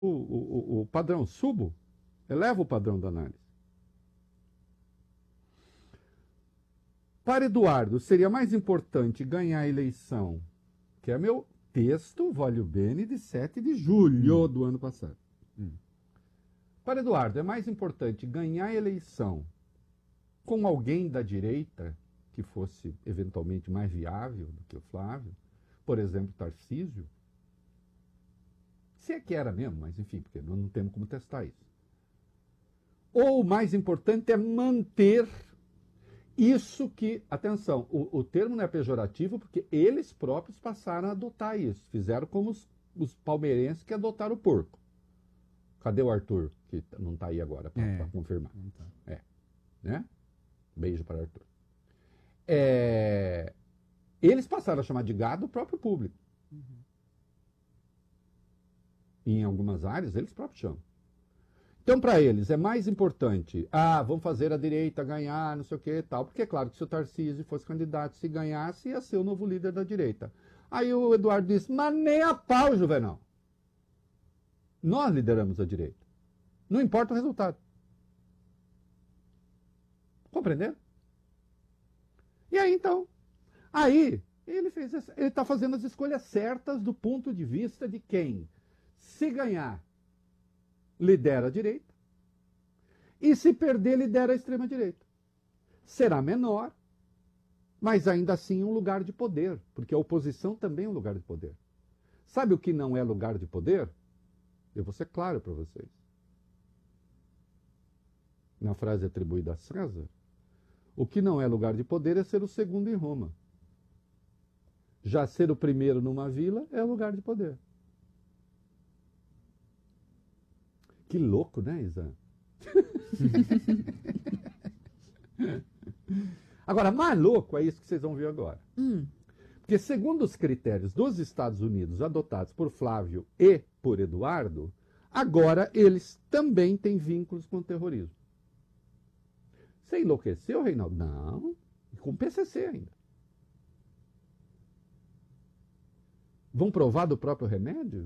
o padrão, subo, elevo o padrão da análise. Para Eduardo, seria mais importante ganhar a eleição, que é meu texto, Voglio Bene, de 7 de julho do ano passado. Para Eduardo, é mais importante ganhar a eleição com alguém da direita, que fosse eventualmente mais viável do que o Flávio, por exemplo, Tarcísio, se é que era mesmo, mas enfim, porque nós não temos como testar isso. Ou o mais importante é manter isso que, atenção, o termo não é pejorativo porque eles próprios passaram a adotar isso, fizeram como os palmeirenses que adotaram o porco. Cadê o Arthur, que não está aí agora para confirmar? Tá. Né? Beijo para Arthur. Eles passaram a chamar de gado o próprio público. E em algumas áreas, eles próprios chamam. Então, para eles, é mais importante, vamos fazer a direita ganhar, não sei o que e tal, porque é claro que se o Tarcísio fosse candidato, se ganhasse, ia ser o novo líder da direita. Aí o Eduardo disse, mas nem a pau, Juvenal. Nós lideramos a direita. Não importa o resultado. Compreendeu? E aí, então, ele está fazendo as escolhas certas do ponto de vista de quem, se ganhar, lidera a direita, e se perder, lidera a extrema-direita. Será menor, mas ainda assim um lugar de poder, porque a oposição também é um lugar de poder. Sabe o que não é lugar de poder? Eu vou ser claro para vocês. Na frase atribuída a César, o que não é lugar de poder é ser o segundo em Roma. Já ser o primeiro numa vila é lugar de poder. Que louco, né, Isa? Agora, mais louco é isso que vocês vão ver agora. Porque segundo os critérios dos Estados Unidos adotados por Flávio e por Eduardo, agora eles também têm vínculos com o terrorismo. Você enlouqueceu, Reinaldo? Não, com o PCC ainda. Vão provar do próprio remédio?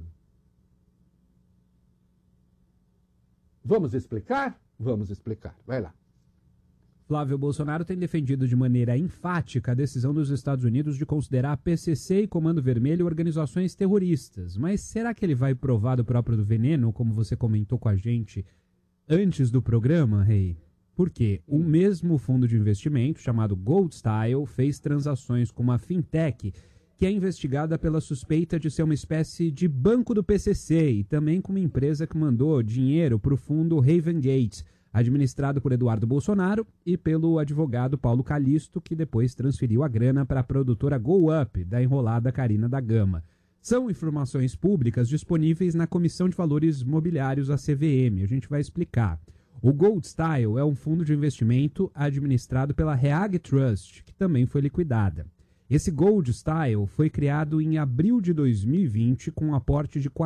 Vamos explicar? Vamos explicar. Vai lá. Flávio Bolsonaro tem defendido de maneira enfática a decisão dos Estados Unidos de considerar a PCC e Comando Vermelho organizações terroristas. Mas será que ele vai provar do próprio veneno, como você comentou com a gente antes do programa, Rei? Porque o mesmo fundo de investimento, chamado Gold Style, fez transações com uma fintech que é investigada pela suspeita de ser uma espécie de banco do PCC e também com uma empresa que mandou dinheiro para o fundo Haven Gate, administrado por Eduardo Bolsonaro e pelo advogado Paulo Calixto, que depois transferiu a grana para a produtora Go Up, da enrolada Carina da Gama. São informações públicas disponíveis na Comissão de Valores Mobiliários, a CVM. A gente vai explicar. O Gold Style é um fundo de investimento administrado pela Reag Trust, que também foi liquidada. Esse Gold Style foi criado em abril de 2020 com um aporte de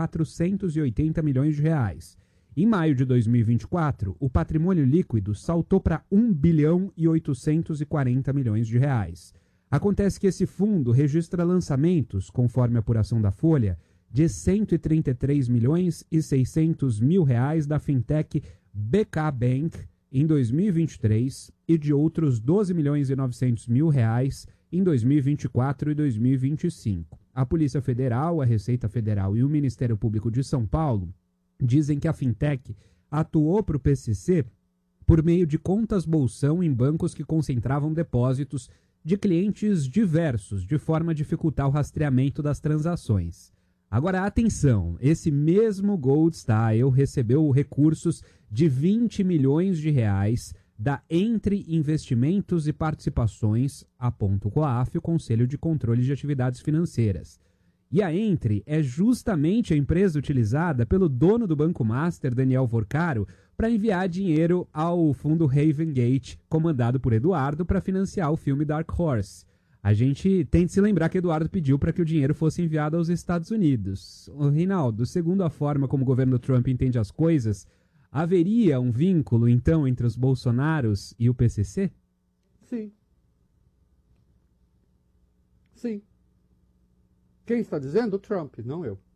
480 milhões de reais. Em maio de 2024, o patrimônio líquido saltou para 1 bilhão e 840 milhões de reais. Acontece que esse fundo registra lançamentos, conforme a apuração da Folha, de 133 milhões e 600 mil reais da fintech BK Bank em 2023 e de outros 12 milhões e 900 mil reais em 2024 e 2025. A Polícia Federal, a Receita Federal e o Ministério Público de São Paulo dizem que a fintech atuou para o PCC por meio de contas bolsão em bancos que concentravam depósitos de clientes diversos, de forma a dificultar o rastreamento das transações. Agora, atenção, esse mesmo Gold Style recebeu recursos de 20 milhões de reais da Entre Investimentos e Participações, aponta o COAF, o Conselho de Controle de Atividades Financeiras. E a Entre é justamente a empresa utilizada pelo dono do Banco Master, Daniel Vorcaro, para enviar dinheiro ao fundo Haven Gate, comandado por Eduardo, para financiar o filme Dark Horse. A gente tem de se lembrar que Eduardo pediu para que o dinheiro fosse enviado aos Estados Unidos. Reinaldo, segundo a forma como o governo Trump entende as coisas, haveria um vínculo, então, entre os Bolsonaros e o PCC? Sim. Sim. Quem está dizendo? O Trump, não eu.